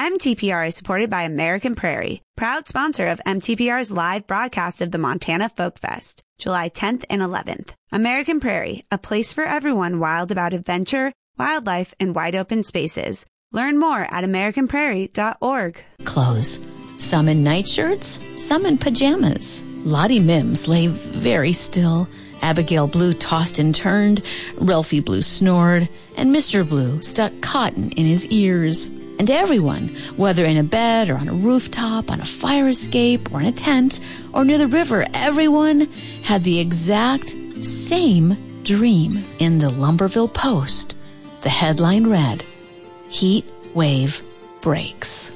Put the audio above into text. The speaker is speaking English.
MTPR is supported by American Prairie, proud sponsor of MTPR's live broadcast of the Montana Folk Fest, July 10th and 11th. American Prairie, a place for everyone wild about adventure, wildlife, and wide open spaces. Learn more at americanprairie.org. Clothes. Some in nightshirts, some in pajamas. Lottie Mims lay very still. Abigail Blue tossed and turned. Ralphie Blue snored. And Mr. Blue stuck cotton in his ears. And everyone, whether in a bed or on a rooftop, on a fire escape or in a tent or near the river, everyone had the exact same dream. In the Lumberville Post, the headline read, "Heat Wave Breaks."